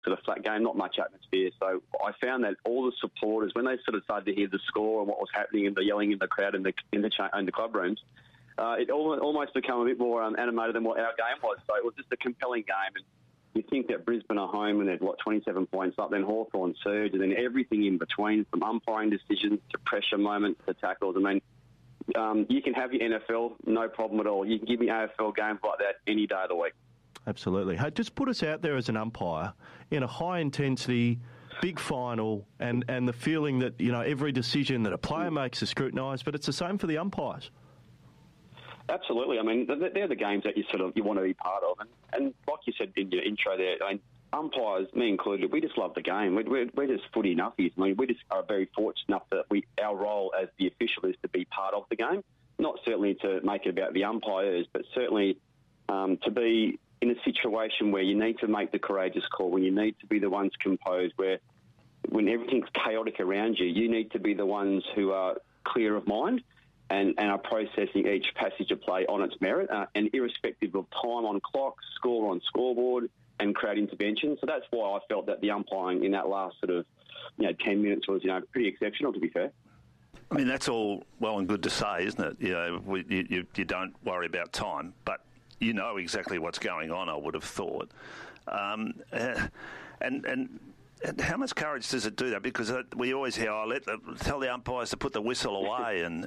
sort of flat game, not much atmosphere. So I found that all the supporters, when they sort of started to hear the score and what was happening and the yelling in the crowd in the club rooms, it almost became a bit more animated than what our game was. So it was just a compelling game. And you think that Brisbane are home and they're 27 points up, then Hawthorn surge, and then everything in between, from umpiring decisions to pressure moments to tackles. I mean, you can have your NFL, no problem at all. You can give me AFL games like that any day of the week. Absolutely. Hey, just put us out there as an umpire in a high-intensity, big final, and the feeling that, every decision that a player makes is scrutinised, but it's the same for the umpires. Absolutely. I mean, they're the games that you want to be part of. And like you said in your intro there, I mean, umpires, me included, we just love the game. We're just footy nuffies. I mean, we just are very fortunate enough that our role as the official is to be part of the game, not certainly to make it about the umpires, but certainly to be in a situation where you need to make the courageous call, when you need to be the ones composed, when everything's chaotic around you, you need to be the ones who are clear of mind and are processing each passage of play on its merit, and irrespective of time on clock, score on scoreboard, and crowd intervention. So that's why I felt that the umpiring in that last 10 minutes was pretty exceptional, to be fair. I mean, that's all well and good to say, isn't it? You don't worry about time, but you know exactly what's going on, I would have thought. And how much courage does it do that? Because we always hear, tell the umpires to put the whistle away, and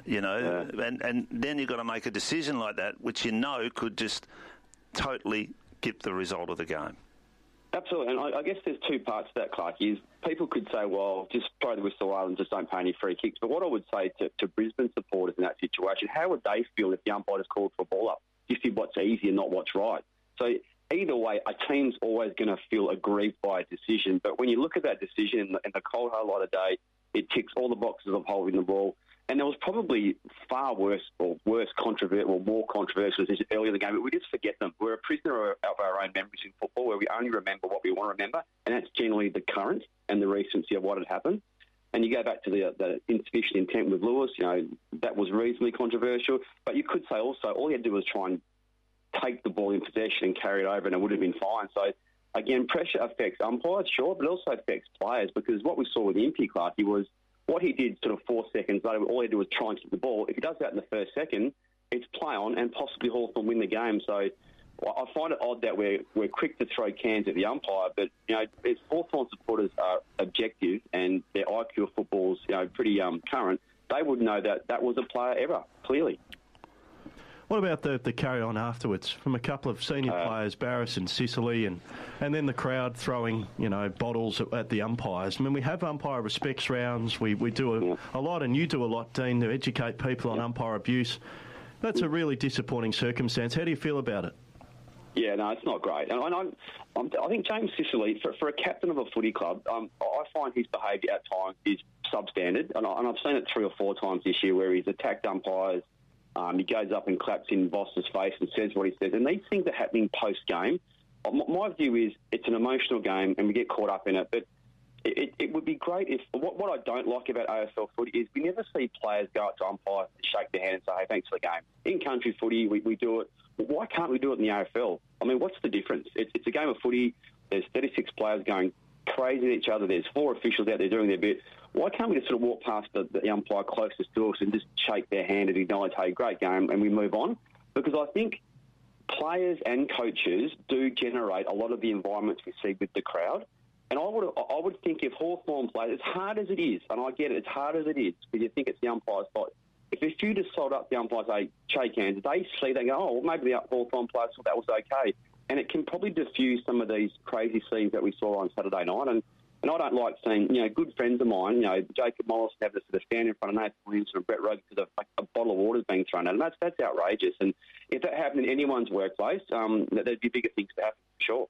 then you've got to make a decision like that, which could just totally give the result of the game. Absolutely, and I guess there's two parts to that, Clark. Is people could say, well, just throw the whistle away and just don't pay any free kicks. But what I would say to Brisbane supporters in that situation, how would they feel if the umpire just called for a ball up? You see what's easy and not what's right. So either way, a team's always going to feel aggrieved by a decision. But when you look at that decision in the cold, hard light of day, it ticks all the boxes of holding the ball. And there was probably far worse or more controversial decisions earlier in the game, but we just forget them. We're a prisoner of our own memories in football, where we only remember what we want to remember, and that's generally the current and the recency of what had happened. And you go back to the insufficient intent with Lewis, that was reasonably controversial. But you could say also all you had to do was try and take the ball in possession and carry it over, and it would have been fine. So, again, pressure affects umpires, sure, but it also affects players, because what we saw with Impey, Clark, what he did sort of 4 seconds later, all he did was try and kick the ball. If he does that in the first second, it's play on and possibly Hawthorn win the game. So I find it odd that we're quick to throw cans at the umpire, but if Hawthorn supporters are objective and their IQ of football's pretty current, they would know that was a player error, clearly. What about the carry-on afterwards from a couple of senior players, Barris and Sicily, and then the crowd throwing, bottles at the umpires? I mean, we have umpire respects rounds. We do a lot, and you do a lot, Dean, to educate people on umpire abuse. That's a really disappointing circumstance. How do you feel about it? Yeah, no, it's not great. And I think James Sicily, for a captain of a footy club, I find his behaviour at times is substandard. And I've seen it 3 or 4 times this year where he's attacked umpires. He goes up and claps in Voss's face and says what he says. And these things are happening post-game. My view is it's an emotional game and we get caught up in it. But it would be great if... What I don't like about AFL footy is we never see players go up to umpires and shake their hand and say, hey, thanks for the game. In country footy, we do it. But why can't we do it in the AFL? I mean, what's the difference? It's a game of footy. There's 36 players going crazy at each other. There's 4 officials out there doing their bit. Why can't we just sort of walk past the umpire closest to us and just shake their hand and acknowledge, hey, great game, and we move on? Because I think players and coaches do generate a lot of the environments we see with the crowd. And I would think if Hawthorn plays, as hard as it is, and I get it, as hard as it is, because you think it's the umpire's fault, if a few just sold up the umpires, say, shake hands, they see, they go, oh, well, maybe the Hawthorn players thought that was okay. And it can probably diffuse some of these crazy scenes that we saw on Saturday night. And I don't like seeing, good friends of mine, Jacob Mollison having to sort of stand in front of Nathan Williamson and Brett Rugg because a bottle of water is being thrown at him. That's outrageous. And if that happened in anyone's workplace, there'd be bigger things to happen, for sure.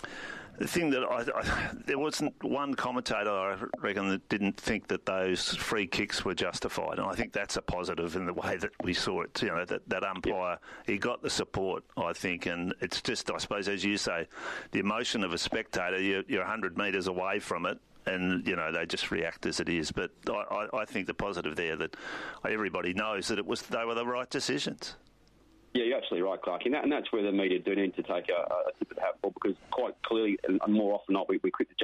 The thing that there wasn't one commentator, I reckon, that didn't think that those free kicks were justified, and I think that's a positive in the way that we saw it. That umpire, he got the support, I think, and it's just, I suppose, as you say, the emotion of a spectator. You're 100 metres away from it, and they just react as it is. But I think the positive there that everybody knows that they were the right decisions. Yeah, you're absolutely right, Clark. And that's where the media do need to take a tip of the hat for, because quite clearly, and more often than not, we quick to